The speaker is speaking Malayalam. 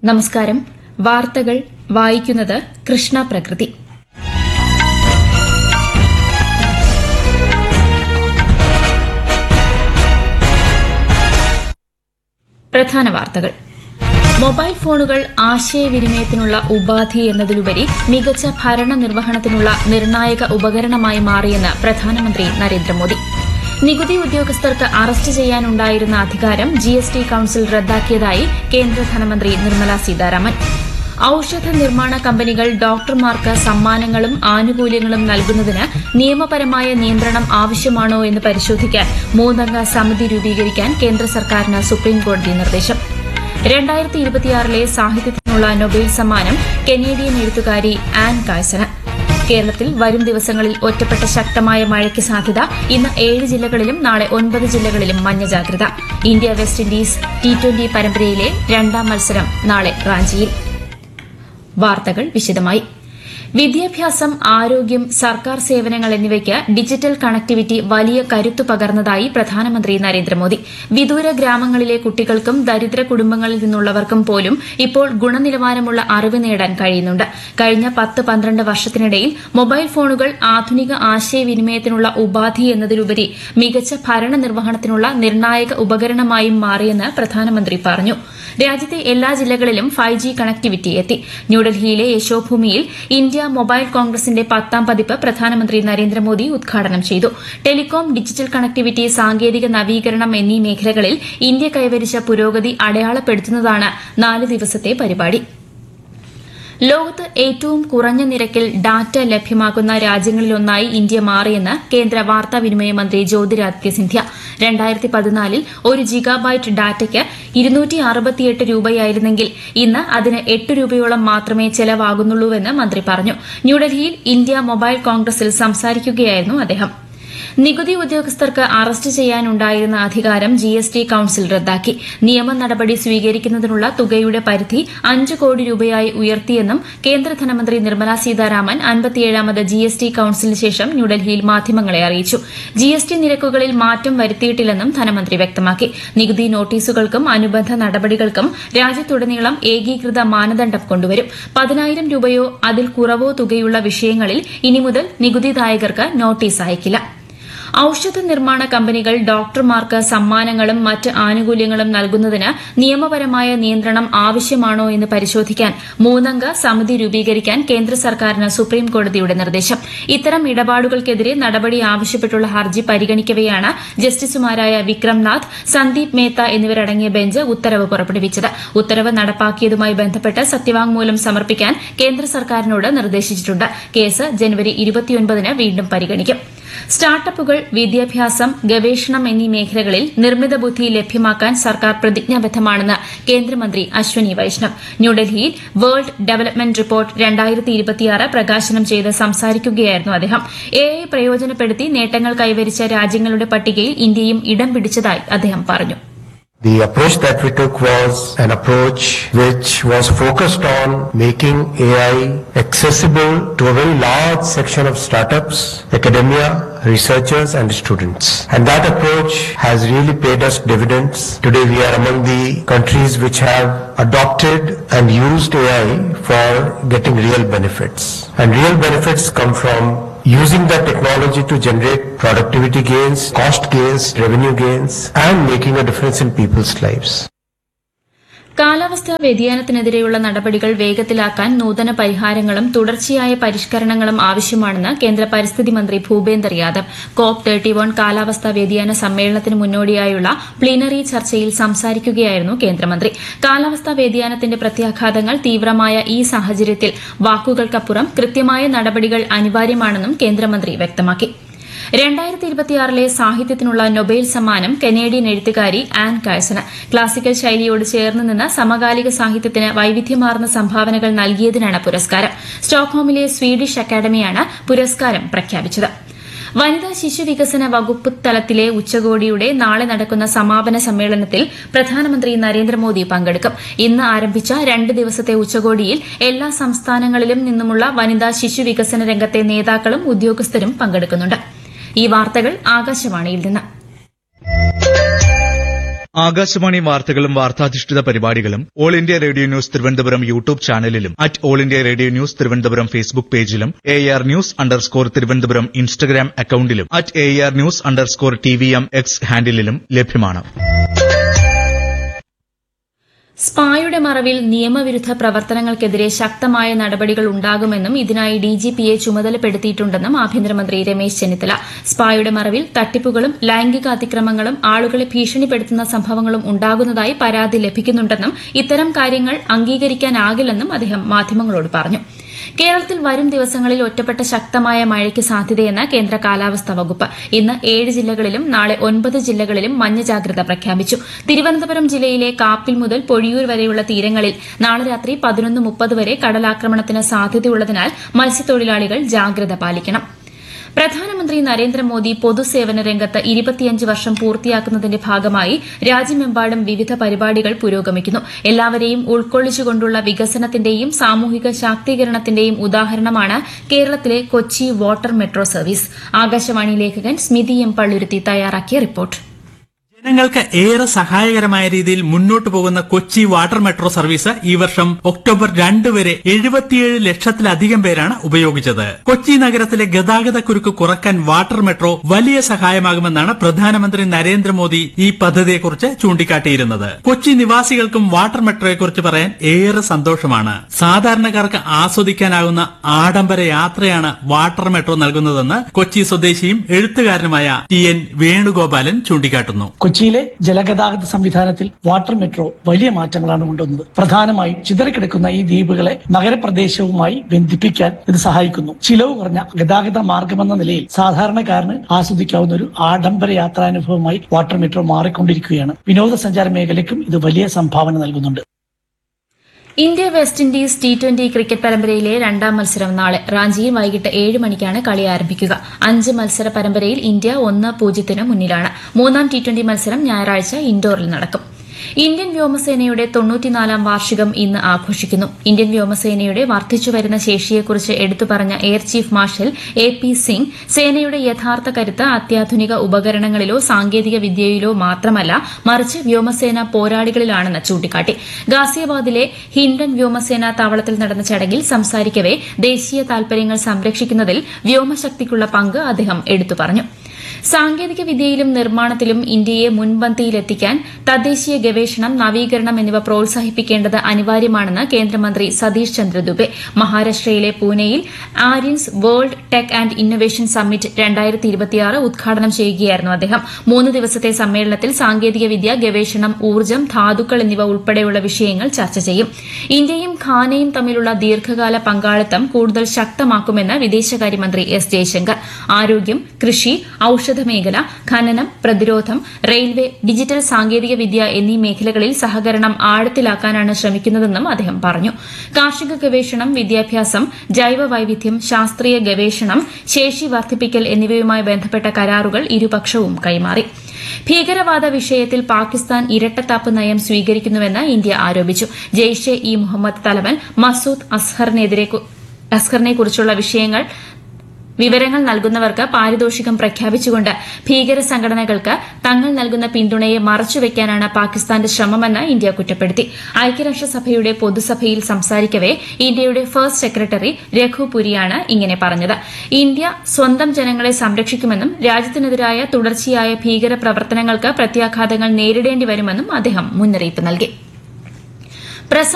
നമസ്കാരം. വാർത്തകൾ വായിക്കുന്നത് കൃഷ്ണ പ്രകൃതി. പ്രധാന വാർത്തകൾ. മൊബൈൽ ഫോണുകൾ ആശയവിനിമയത്തിനുള്ള ഉപാധി എന്നതിലുപരി മികച്ച ഭരണനിർവഹണത്തിനുള്ള നിർണായക ഉപകരണമായി മാറിയെന്ന് പ്രധാനമന്ത്രി നരേന്ദ്രമോദി. നികുതി ഉദ്യോഗസ്ഥർക്ക് അറസ്റ്റ് ചെയ്യാനുണ്ടായിരുന്ന അധികാരം ജിഎസ്ടി കൌൺസിൽ റദ്ദാക്കിയതായി കേന്ദ്ര ധനമന്ത്രി നിർമ്മല സീതാരാമൻ. ഔഷധ നിർമ്മാണ കമ്പനികൾ ഡോക്ടർമാർക്ക് സമ്മാനങ്ങളും ആനുകൂല്യങ്ങളും നൽകുന്നതിന് നിയമപരമായ നിയന്ത്രണം ആവശ്യമാണോ എന്ന് പരിശോധിക്കാൻ 3-അംഗ സമിതി രൂപീകരിക്കാൻ കേന്ദ്ര സർക്കാരിന് സുപ്രീംകോടതി നിർദ്ദേശം. 2026 സാഹിത്യത്തിനുള്ള നൊബേൽ സമ്മാനം കനേഡിയൻ എഴുത്തുകാരി ആൻ കാഴ്സന്. കേരളത്തിൽ വരും ദിവസങ്ങളിൽ ഒറ്റപ്പെട്ട ശക്തമായ മഴയ്ക്ക് സാധ്യത. ഇന്ന് 7 ജില്ലകളിലും നാളെ 9 ജില്ലകളിലും മഞ്ഞ ജാഗ്രത. ഇന്ത്യ വെസ്റ്റ് ഇൻഡീസ് T20 പരമ്പരയിലെ 2ാം മത്സരം നാളെ റാഞ്ചിയിൽ. വാർത്തകൾ വിശദമായി. വിദ്യാഭ്യാസം, ആരോഗ്യം, സർക്കാർ സേവനങ്ങൾ എന്നിവയ്ക്ക് ഡിജിറ്റൽ കണക്ടിവിറ്റി വലിയ കരുത്തു പകർന്നതായി പ്രധാനമന്ത്രി നരേന്ദ്രമോദി. വിദൂര ഗ്രാമങ്ങളിലെ കുട്ടികൾക്കും ദരിദ്ര കുടുംബങ്ങളിൽ നിന്നുള്ളവർക്കും പോലും ഇപ്പോൾ ഗുണനിലവാരമുള്ള അറിവ് നേടാൻ കഴിയുന്നുണ്ട്. കഴിഞ്ഞ 10-12 വർഷത്തിനിടയിൽ മൊബൈൽ ഫോണുകൾ ആധുനിക ആശയവിനിമയത്തിനുള്ള ഉപാധി എന്നതിലുപരി മികച്ച ഭരണനിർവഹണത്തിനുള്ള നിർണായക ഉപകരണമായും മാറിയെന്ന് പ്രധാനമന്ത്രി പറഞ്ഞു. രാജ്യത്തെ എല്ലാ ജില്ലകളിലും 5G കണക്ടിവിറ്റി എത്തി. ന്യൂഡൽഹിയിലെ യശോഭൂമിയിൽ ഇന്ത്യ മൊബൈൽ കോൺഗ്രസിന്റെ 10ാം പതിപ്പ് പ്രധാനമന്ത്രി നരേന്ദ്രമോദി ഉദ്ഘാടനം ചെയ്തു. ടെലികോം, ഡിജിറ്റൽ കണക്ടിവിറ്റി, സാങ്കേതിക നവീകരണം എന്നീ മേഖലകളിൽ ഇന്ത്യ കൈവരിച്ച പുരോഗതി അടയാളപ്പെടുത്തുന്നതാണ് 4 ദിവസത്തെ പരിപാടി. ലോകത്ത് ഏറ്റവും കുറഞ്ഞ നിരക്കിൽ ഡാറ്റ ലഭ്യമാക്കുന്ന രാജ്യങ്ങളിലൊന്നായി ഇന്ത്യ മാറിയെന്ന് കേന്ദ്ര വാർത്താവിനിമയ മന്ത്രി ജ്യോതിരാദിത്യ സിന്ധ്യ. 2014 1 ജിഗാബൈറ്റ് ഡാറ്റയ്ക്ക് 268 രൂപയായിരുന്നെങ്കിൽ ഇന്ന് അതിന് 8 രൂപയോളം മാത്രമേ ചെലവാകുന്നുള്ളൂവെന്ന് മന്ത്രി പറഞ്ഞു. ന്യൂഡൽഹിയിൽ ഇന്ത്യ മൊബൈൽ കോൺഗ്രസിൽ സംസാരിക്കുകയായിരുന്നു അദ്ദേഹം. നികുതി ഉദ്യോഗസ്ഥർക്ക് അറസ്റ്റ് ചെയ്യാനുണ്ടായിരുന്ന അധികാരം ജിഎസ്ടി കൌൺസിൽ റദ്ദാക്കി. നിയമ നടപടി സ്വീകരിക്കുന്നതിനുള്ള തുകയുടെ പരിധി 5 കോടി രൂപയായി ഉയർത്തിയെന്നും കേന്ദ്ര ധനമന്ത്രി നിർമ്മല സീതാരാമൻ 57ാമത് ജിഎസ്ടി കൌൺസിലിന് ശേഷം ന്യൂഡൽഹിയിൽ മാധ്യമങ്ങളെ അറിയിച്ചു. ജിഎസ്ടി നിരക്കുകളിൽ മാറ്റം വരുത്തിയിട്ടില്ലെന്നും ധനമന്ത്രി വ്യക്തമാക്കി. നികുതി നോട്ടീസുകൾക്കും അനുബന്ധ നടപടികൾക്കും രാജ്യത്തുടനീളം ഏകീകൃത മാനദണ്ഡം കൊണ്ടുവരും. 10,000 രൂപയോ അതിൽ കുറവോ തുകയുള്ള വിഷയങ്ങളിൽ ഇനി മുതൽ നികുതിദായകർക്ക് നോട്ടീസ് അയക്കില്ല. ഔഷധ നിർമ്മാണ കമ്പനികൾ ഡോക്ടർമാർക്ക് സമ്മാനങ്ങളും മറ്റ് ആനുകൂല്യങ്ങളും നൽകുന്നതിന് നിയമപരമായ നിയന്ത്രണം ആവശ്യമാണോ എന്ന് പരിശോധിക്കാൻ 3-അംഗ സമിതി രൂപീകരിക്കാൻ കേന്ദ്ര സർക്കാരിന് സുപ്രീംകോടതിയുടെ നിർദ്ദേശം. ഇത്തരം ഇടപാടുകൾക്കെതിരെ നടപടി ആവശ്യപ്പെട്ടുള്ള ഹർജി പരിഗണിക്കവെയാണ് ജസ്റ്റിസുമാരായ വിക്രംനാഥ്, സന്ദീപ് മേത്ത എന്നിവരടങ്ങിയ ബെഞ്ച് ഉത്തരവ് പുറപ്പെടുവിച്ചത്. ഉത്തരവ് നടപ്പാക്കിയതുമായി ബന്ധപ്പെട്ട് സത്യവാങ്മൂലം സമർപ്പിക്കാൻ കേന്ദ്ര സർക്കാരിനോട് നിർദ്ദേശിച്ചിട്ടുണ്ട്. കേസ് ജനുവരി 29-ന് വീണ്ടും പരിഗണിക്കും. സ്റ്റാർട്ടപ്പുകൾ, വിദ്യാഭ്യാസം, ഗവേഷണം എന്നീ മേഖലകളിൽ നിർമ്മിത ബുദ്ധി ലഭ്യമാക്കാൻ സർക്കാർ പ്രതിജ്ഞാബദ്ധമാണെന്ന് കേന്ദ്രമന്ത്രി അശ്വനി വൈഷ്ണവ്. ന്യൂഡൽഹിയിൽ വേൾഡ് ഡെവലപ്മെന്റ് റിപ്പോർട്ട് 2026 പ്രകാശനം ചെയ്ത് സംസാരിക്കുകയായിരുന്നു അദ്ദേഹം. AI പ്രയോജനപ്പെടുത്തി നേട്ടങ്ങൾ കൈവരിച്ച രാജ്യങ്ങളുടെ പട്ടികയിൽ ഇന്ത്യയും ഇടം പിടിച്ചതായി അദ്ദേഹം പറഞ്ഞു. The approach that we took was an approach which was focused on making AI accessible to a very large section of startups, academia, researchers and students. And that approach has really paid us dividends. Today we are among the countries which have adopted and used AI for getting real benefits. And real benefits come from using that technology to generate productivity gains, cost gains, revenue gains, and making a difference in people's lives. കാലാവസ്ഥാ വ്യതിയാനത്തിനെതിരെയുള്ള നടപടികൾ വേഗത്തിലാക്കാൻ നൂതന പരിഹാരങ്ങളും തുടർച്ചയായ പരിഷ്കരണങ്ങളും ആവശ്യമാണെന്ന് കേന്ദ്ര പരിസ്ഥിതി മന്ത്രി ഭൂപേന്ദർ യാദവ്. COP31 കാലാവസ്ഥാ വ്യതിയാന സമ്മേളനത്തിന് മുന്നോടിയായുള്ള പ്ലീനറി ചർച്ചയിൽ സംസാരിക്കുകയായിരുന്നു കേന്ദ്രമന്ത്രി. കാലാവസ്ഥാ വ്യതിയാനത്തിന്റെ പ്രത്യാഘാതങ്ങൾ തീവ്രമായ ഈ സാഹചര്യത്തിൽ വാക്കുകൾക്കപ്പുറം കൃത്യമായ നടപടികൾ അനിവാര്യമാണെന്നും കേന്ദ്രമന്ത്രി വ്യക്തമാക്കി. 2026 സാഹിത്യത്തിനുള്ള നൊബേൽ സമ്മാനം കനേഡിയൻ എഴുത്തുകാരി ആൻ കാഴ്സന്. ക്ലാസിക്കൽ ശൈലിയോട് ചേർന്ന് നിന്ന് സമകാലിക സാഹിത്യത്തിന് വൈവിധ്യമാർന്ന സംഭാവനകൾ നൽകിയതിനാണ് പുരസ്കാരം. സ്റ്റോക്ക്ഹോമിലെ സ്വീഡിഷ് അക്കാദമിയാണ് പുരസ്കാരം പ്രഖ്യാപിച്ചത്. വനിതാ ശിശു വികസന വകുപ്പ് തലത്തിലെ ഉച്ചകോടിയുടെ നാളെ നടക്കുന്ന സമാപന സമ്മേളനത്തിൽ പ്രധാനമന്ത്രി നരേന്ദ്രമോദി പങ്കെടുക്കും. ഇന്ന് ആരംഭിച്ച 2 ദിവസത്തെ ഉച്ചകോടിയിൽ എല്ലാ സംസ്ഥാനങ്ങളിലും നിന്നുമുള്ള വനിതാ ശിശു വികസന രംഗത്തെ നേതാക്കളും ഉദ്യോഗസ്ഥരും പങ്കെടുക്കുന്നുണ്ട്. ഈ വാർത്തകൾ ആകാശവാണിയിൽ നിന്ന്. ആകാശവാണി വാർത്തകളും വാർത്താധിഷ്ഠിത പരിപാടികളും all India radio news Thiruvananthapuram YouTube ചാനലിലും @all India radio news Thiruvananthapuram Facebook പേജിലും AR News_ തിരുവനന്തപുരം ഇൻസ്റ്റഗ്രാം അക്കൌണ്ടിലും @AR News_TVM X ഹാൻഡിലും ലഭ്യമാണ്. സ്പായുടെ മറവിൽ നിയമവിരുദ്ധ പ്രവർത്തനങ്ങൾക്കെതിരെ ശക്തമായ നടപടികൾ ഉണ്ടാകുമെന്നും ഇതിനായി ഡിജിപിയെ ചുമതലപ്പെടുത്തിയിട്ടുണ്ടെന്നും ആഭ്യന്തരമന്ത്രി രമേശ് ചെന്നിത്തല. സ്പായുടെ മറവിൽ തട്ടിപ്പുകളും ലൈംഗിക അതിക്രമങ്ങളും ആളുകളെ ഭീഷണിപ്പെടുത്തുന്ന സംഭവങ്ങളും ഉണ്ടാകുന്നതായി പരാതി ലഭിക്കുന്നുണ്ടെന്നും ഇത്തരം കാര്യങ്ങൾ അംഗീകരിക്കാനാകില്ലെന്നും അദ്ദേഹം മാധ്യമങ്ങളോട് പറഞ്ഞു. കേരളത്തിൽ വരും ദിവസങ്ങളിൽ ഒറ്റപ്പെട്ട ശക്തമായ മഴയ്ക്ക് സാധ്യതയെന്ന് കേന്ദ്ര കാലാവസ്ഥാ വകുപ്പ്. ഇന്ന് 7 ജില്ലകളിലും നാളെ 9 ജില്ലകളിലും മഞ്ഞ ജാഗ്രത പ്രഖ്യാപിച്ചു. തിരുവനന്തപുരം ജില്ലയിലെ കാപ്പിൽ മുതൽ പൊഴിയൂർ വരെയുള്ള തീരങ്ങളിൽ നാളെ രാത്രി 11:30 വരെ കടലാക്രമണത്തിന് സാധ്യതയുള്ളതിനാൽ മത്സ്യത്തൊഴിലാളികൾ ജാഗ്രത പാലിക്കണം. പ്രധാനമന്ത്രി നരേന്ദ്രമോദി പൊതുസേവന രംഗത്ത് 25 വർഷം പൂർത്തിയാക്കുന്നതിന്റെ ഭാഗമായി രാജ്യമെമ്പാടും വിവിധ പരിപാടികൾ പുരോഗമിക്കുന്നു. എല്ലാവരെയും ഉൾക്കൊള്ളിച്ചുകൊണ്ടുള്ള വികസനത്തിന്റെയും സാമൂഹിക ശാക്തീകരണത്തിന്റെയും ഉദാഹരണമാണ് കേരളത്തിലെ Kochi water metro service. Akashvani ലേഖകൻ സ്മിതി എം പള്ളുരുത്തി തയ്യാറാക്കിയ റിപ്പോർട്ട്. ജനങ്ങൾക്ക് ഏറെ സഹായകരമായ രീതിയിൽ മുന്നോട്ടു പോകുന്ന കൊച്ചി വാട്ടർ മെട്രോ സർവീസ് ഈ വർഷം ഒക്ടോബർ 2 വരെ 77 ലക്ഷത്തിലധികം പേരാണ് ഉപയോഗിച്ചത്. കൊച്ചി നഗരത്തിലെ ഗതാഗതക്കുരുക്ക് കുറയ്ക്കാൻ വാട്ടർ മെട്രോ വലിയ സഹായമാകുമെന്നാണ് പ്രധാനമന്ത്രി നരേന്ദ്രമോദി ഈ പദ്ധതിയെക്കുറിച്ച് ചൂണ്ടിക്കാട്ടിയിരുന്നത്. കൊച്ചി നിവാസികൾക്കും വാട്ടർ മെട്രോയെക്കുറിച്ച് പറയാൻ ഏറെ സന്തോഷമാണ്. സാധാരണക്കാർക്ക് ആസ്വദിക്കാനാകുന്ന ആഡംബര യാത്രയാണ് വാട്ടർ മെട്രോ നൽകുന്നതെന്ന് കൊച്ചി സ്വദേശിയും എഴുത്തുകാരനുമായ TN വേണുഗോപാലൻ ചൂണ്ടിക്കാട്ടുന്നു. കൊച്ചിയിലെ ജലഗതാഗത സംവിധാനത്തിൽ വാട്ടർ മെട്രോ വലിയ മാറ്റങ്ങളാണ് കൊണ്ടുവന്നത്. പ്രധാനമായും ചിതറിക്കിടക്കുന്ന ഈ ദ്വീപുകളെ നഗരപ്രദേശവുമായി ബന്ധിപ്പിക്കാൻ ഇത് സഹായിക്കുന്നു. ചിലവ് കുറഞ്ഞ ഗതാഗത മാർഗമെന്ന നിലയിൽ സാധാരണക്കാരന് ആസ്വദിക്കാവുന്ന ഒരു ആഡംബര യാത്രാനുഭവമായി വാട്ടർ മെട്രോ മാറിക്കൊണ്ടിരിക്കുകയാണ്. വിനോദസഞ്ചാര മേഖലയ്ക്കും ഇത് വലിയ സംഭാവന നൽകുന്നുണ്ട്. India west Indies T20 cricket പരമ്പരയിലെ രണ്ടാം മത്സരം നാളെ റാഞ്ചിയിൽ വൈകിട്ട് 7 മണിക്കാണ് കളി ആരംഭിക്കുക. 5 മത്സര പരമ്പരയിൽ ഇന്ത്യ 1-0 മുന്നിലാണ്. മൂന്നാം T20 മത്സരം ഞായറാഴ്ച ഇൻഡോറിൽ നടക്കും. ഇന്ത്യൻ വ്യോമസേനയുടെ 94ാം വാർഷികം ഇന്ന് ആഘോഷിക്കുന്നു. ഇന്ത്യൻ വ്യോമസേനയുടെ വർദ്ധിച്ചുവരുന്ന ശേഷിയെക്കുറിച്ച് എടുത്തുപറഞ്ഞ air chief marshal AP Singh സേനയുടെ യഥാർത്ഥ കരുത്ത് അത്യാധുനിക ഉപകരണങ്ങളിലോ സാങ്കേതിക വിദ്യയിലോ മാത്രമല്ല, മറിച്ച് വ്യോമസേന പോരാളികളിലാണെന്ന് ചൂണ്ടിക്കാട്ടി. ഗാസിയാബാദിലെ ഹിൻഡൻ വ്യോമസേന താവളത്തിൽ നടന്ന ചടങ്ങിൽ സംസാരിക്കവെ ദേശീയ താൽപര്യങ്ങൾ സംരക്ഷിക്കുന്നതിൽ വ്യോമശക്തിക്കുള്ള പങ്ക് അദ്ദേഹം എടുത്തുപറഞ്ഞു. സാങ്കേതിക വിദ്യയിലും നിർമ്മാണത്തിലും ഇന്ത്യയെ മുൻപന്തിയിലെത്തിക്കാൻ തദ്ദേശീയ ഗവേഷണം, നവീകരണം എന്നിവ പ്രോത്സാഹിപ്പിക്കേണ്ടത് അനിവാര്യമാണെന്ന് കേന്ദ്രമന്ത്രി സതീഷ് ചന്ദ്ര ദുബെ മഹാരാഷ്ട്രയിലെ പൂനെയിൽ Aryans world tech and innovation summit 2026 ഉദ്ഘാടനം ചെയ്യുകയായിരുന്നു അദ്ദേഹം. 3 ദിവസത്തെ സമ്മേളനത്തിൽ സാങ്കേതിക വിദ്യ, ഗവേഷണം, ഊർജ്ജം, ധാതുക്കൾ എന്നിവ ഉൾപ്പെടെയുള്ള വിഷയങ്ങൾ ചർച്ച ചെയ്യും. ഇന്ത്യയും ഘാനയും തമ്മിലുള്ള ദീർഘകാല പങ്കാളിത്തം കൂടുതൽ ശക്തമാക്കുമെന്ന് വിദേശകാര്യമന്ത്രി S ജയശങ്കർ. ആരോഗ്യം, കൃഷി, ഔഷധമേഖല, ഖനനം, പ്രതിരോധം, റെയിൽവേ, ഡിജിറ്റൽ സാങ്കേതിക വിദ്യ എന്നീ മേഖലകളിൽ സഹകരണം ആഴത്തിലാക്കാനാണ് ശ്രമിക്കുന്നതെന്നും അദ്ദേഹം പറഞ്ഞു. കാർഷിക ഗവേഷണം, വിദ്യാഭ്യാസം, ജൈവ വൈവിധ്യം, ശാസ്ത്രീയ ഗവേഷണം, ശേഷി വർദ്ധിപ്പിക്കൽ എന്നിവയുമായി ബന്ധപ്പെട്ട കരാറുകൾ ഇരുപക്ഷവും കൈമാറി. ഭീകരവാദ വിഷയത്തിൽ പാകിസ്ഥാൻ ഇരട്ടത്താപ്പ് നയം സ്വീകരിക്കുന്നുവെന്ന് ഇന്ത്യ ആരോപിച്ചു. ജെയ്ഷെ ഇ മുഹമ്മദ് തലവൻ മസൂദ് അസ്ഹറിനെക്കുറിച്ചുള്ള വിവരങ്ങൾ നൽകുന്നവർക്ക് പാരിതോഷികം പ്രഖ്യാപിച്ചുകൊണ്ട് ഭീകര സംഘടനകൾക്ക് തങ്ങൾ നൽകുന്ന പിന്തുണയെ മറച്ചുവെക്കാനാണ് പാകിസ്ഥാന്റെ ശ്രമമെന്ന് ഇന്ത്യ കുറ്റപ്പെടുത്തി. ഐക്യരാഷ്ട്രസഭയുടെ പൊതുസഭയിൽ സംസാരിക്കവെ ഇന്ത്യയുടെ ഫസ്റ്റ് സെക്രട്ടറി രഘു പുരിയാണ് ഇങ്ങനെ പറഞ്ഞത്. ഇന്ത്യ സ്വന്തം ജനങ്ങളെ സംരക്ഷിക്കുമെന്നും രാജ്യത്തിനെതിരായ തുടർച്ചയായ ഭീകര പ്രവർത്തനങ്ങൾക്ക് പ്രത്യാഘാതങ്ങൾ നേരിടേണ്ടി വരുമെന്നും അദ്ദേഹം മുന്നറിയിപ്പ് നൽകി.